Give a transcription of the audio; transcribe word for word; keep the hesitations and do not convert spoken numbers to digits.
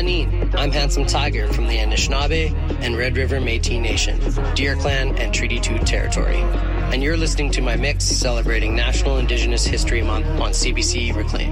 Sawaneen. I'm Handsome Tiger from the Anishinaabe and Red River Métis Nation, Deer Clan and Treaty two territory. And you're listening to my mix celebrating National Indigenous History Month on C B C Reclaim.